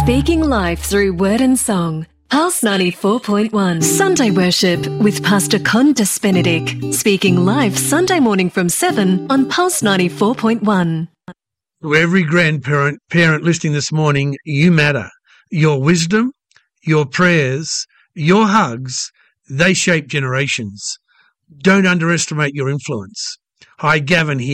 Speaking life through word and song. Pulse 94.1 Sunday Worship with Pastor Condas Benedict. Speaking live Sunday morning from 7 on Pulse 94.1. To every grandparent, parent listening this morning, you matter. Your wisdom, your prayers, your hugs, they shape generations. Don't underestimate your influence. Hi, Gavin here.